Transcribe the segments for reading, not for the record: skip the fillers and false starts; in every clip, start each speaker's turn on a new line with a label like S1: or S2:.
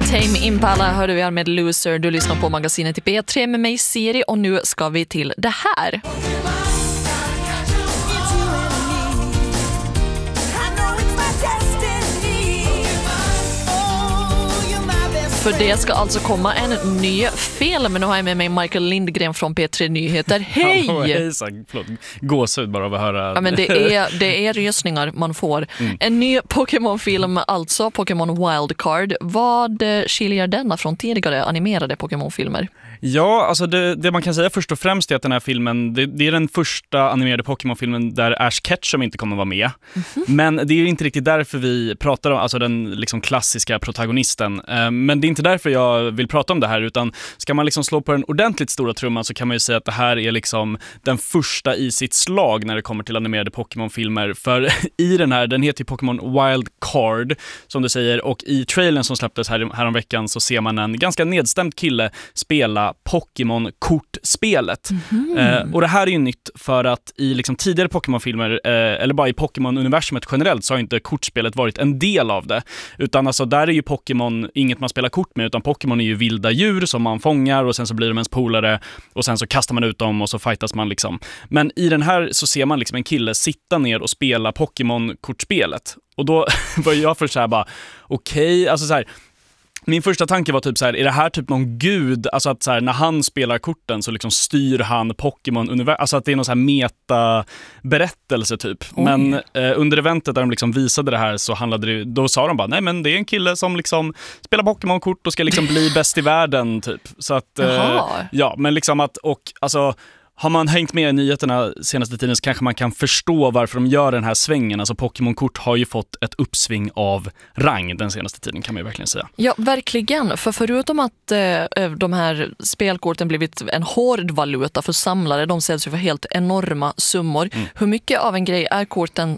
S1: Tame Impala hörde vi här med Loser. Du lyssnar på magasinet i P3 med mig Siri och nu ska vi till det här. För det ska alltså komma en ny film. Nu har jag med mig Michael Lindgren från P3 Nyheter. Hej!
S2: Hejsan, förlåt. Gåshud bara av att höra.
S1: Ja, men det är rysningar man får. En ny Pokémon-film, alltså Pokémon Wild Card. Vad skiljer denna från tidigare animerade Pokémon-filmer?
S2: Ja, alltså det man kan säga först och främst är att den här filmen, det är den första animerade Pokémon-filmen där Ash Ketchum inte kommer vara med. Men det är ju inte riktigt därför vi pratar om, alltså den liksom klassiska protagonisten. Men det är inte därför jag vill prata om det här, utan ska man liksom slå på den ordentligt stora trumman så kan man ju säga att det här är liksom den första i sitt slag när det kommer till animerade Pokémon-filmer. För i den heter ju Pokémon Wild Card, som du säger, och i trailern som släpptes häromveckan så ser man en ganska nedstämd kille spela Pokémon-kortspelet. Och det här är ju nytt för att i liksom tidigare Pokémon-filmer eller bara i Pokémon-universumet generellt så har inte kortspelet varit en del av det. Utan alltså där är ju Pokémon inget man spelar kort med, utan Pokémon är ju vilda djur som man fångar och sen så blir de ens polare och sen så kastar man ut dem och så fightas man liksom. Men i den här så ser man liksom en kille sitta ner och spela Pokémon-kortspelet. Och då var jag först så här bara okej, alltså så här. Min första tanke var typ så här, är det här typ någon gud? Alltså att så här, när han spelar korten så liksom styr han Pokémon-universum. Alltså att det är någon så här meta-berättelse typ. Oj. Men under eventet där de liksom visade det här så handlade det, då sa de bara, nej men det är en kille som liksom spelar Pokémon-kort och ska liksom bli bäst i världen typ. Så att, ja, men liksom att, och alltså har man hängt med i nyheterna senaste tiden så kanske man kan förstå varför de gör den här svängen. Alltså Pokémon-kort har ju fått ett uppsving av rang den senaste tiden, kan man ju verkligen säga. Ja,
S1: verkligen. För förutom att de här spelkorten blivit en hård valuta för samlare, de säljs ju för helt enorma summor. Hur mycket av en grej är korten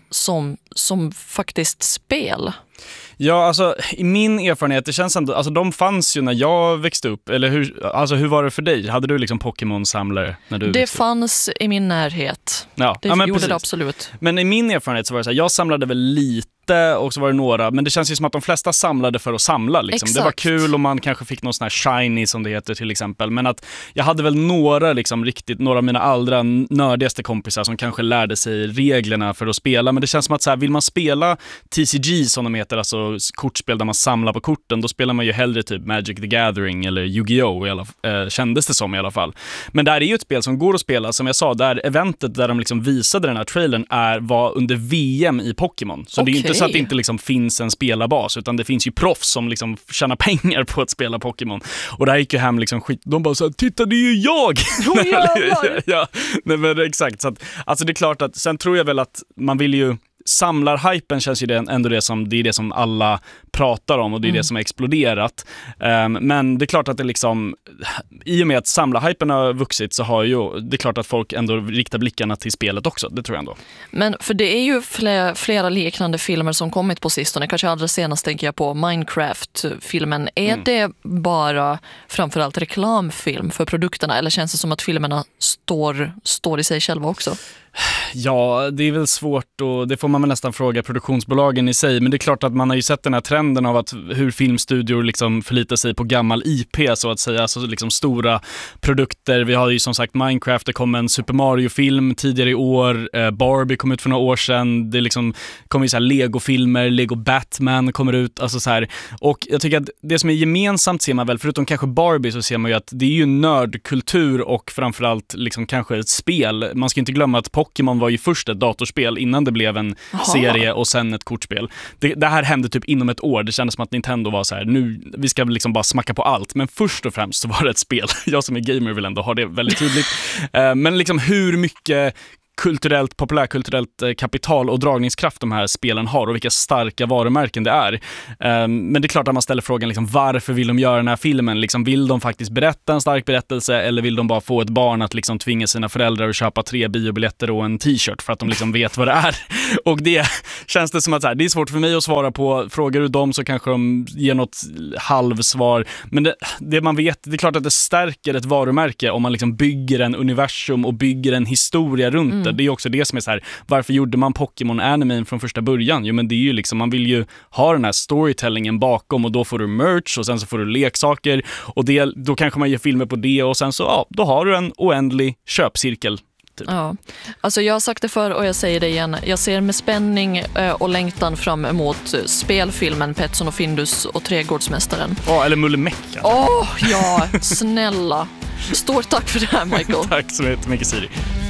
S1: som faktiskt spel?
S2: Ja, alltså i min erfarenhet, det känns ändå, alltså de fanns ju när jag växte upp, eller hur var det för dig? Hade du liksom Pokémon-samlare när du växte upp?
S1: Fanns i min närhet.
S2: Ja,
S1: det gjorde precis. Det absolut.
S2: Men i min erfarenhet så var det så här, jag samlade väl lite och så var det några, men det känns ju som att de flesta samlade för att samla liksom. Det var kul och man kanske fick någon sån här shiny som det heter till exempel, men att jag hade väl några av mina allra nördigaste kompisar som kanske lärde sig reglerna för att spela, men det känns som att så här, vill man spela TCG som de heter, alltså kortspel där man samlar på korten, då spelar man ju hellre typ Magic the Gathering eller Yu-Gi-Oh! Kändes det som i alla fall. Men där är ju ett spel som går att spela, som jag sa, där eventet där de liksom visade den här trailern var under VM i Pokémon. Så det är ju inte så att det inte liksom finns en spelarbas, utan det finns ju proffs som liksom tjänar pengar på att spela Pokémon. Och där gick ju hem liksom skit. De bara så här, titta det är ju jag! Ja, nej, men exakt. Så att, alltså det är klart att, sen tror jag väl att man vill ju samlarhypen känns ju det är det som alla pratar om och det är det som har exploderat. Men det är klart att det liksom, i och med att samlarhypen har vuxit så har ju, det är klart att folk ändå riktar blickarna till spelet också, det tror jag ändå.
S1: Men för det är ju flera liknande filmer som kommit på sistone, kanske allra senast tänker jag på Minecraft-filmen. Är det bara framförallt reklamfilm för produkterna, eller känns det som att filmerna står i sig själva också?
S2: Ja, det är väl svårt och det får man väl nästan fråga produktionsbolagen i sig, men det är klart att man har ju sett den här trenden av att hur filmstudior liksom förlitar sig på gammal IP så att säga, alltså liksom stora produkter. Vi har ju som sagt Minecraft, det kom en Super Mario-film tidigare i år, Barbie kom ut för några år sedan, det liksom kommer ju så här Lego-filmer, Lego Batman kommer ut, alltså så här. Och jag tycker att det som är gemensamt ser man väl, förutom kanske Barbie, så ser man ju att det är ju nördkultur och framförallt liksom kanske ett spel. Man ska inte glömma att Pokémon var ju först ett datorspel innan det blev en serie och sen ett kortspel. Det här hände typ inom ett år. Det kändes som att Nintendo var så här, nu vi ska liksom bara smacka på allt. Men först och främst så var det ett spel. Jag som är gamer vill ändå ha det väldigt tydligt. Men liksom hur mycket populärkulturellt kapital och dragningskraft de här spelen har och vilka starka varumärken det är. Men det är klart att man ställer frågan liksom, varför vill de göra den här filmen? Liksom, vill de faktiskt berätta en stark berättelse eller vill de bara få ett barn att liksom tvinga sina föräldrar att köpa 3 biobiljetter och en t-shirt för att de liksom vet vad det är? Och det känns det som att så här, det är svårt för mig att svara på. Frågar du dem så kanske de ger något halvsvar. Men det man vet, det är klart att det stärker ett varumärke om man liksom bygger en universum och bygger en historia runt det. Det är också det som är så här, varför gjorde man Pokémon-animen från första början? Jo, men det är ju liksom, man vill ju ha den här storytellingen bakom, och då får du merch och sen så får du leksaker, och då kanske man gör filmer på det, och sen så då har du en oändlig köpcirkel. Typ.
S1: Ja, alltså jag har sagt det förr och jag säger det igen. Jag ser med spänning och längtan fram emot spelfilmen Petson och Findus och Trädgårdsmästaren.
S2: Eller Mulle Mecka.
S1: Ja, snälla. Stort tack för det här, Michael.
S2: Tack så mycket, Siri.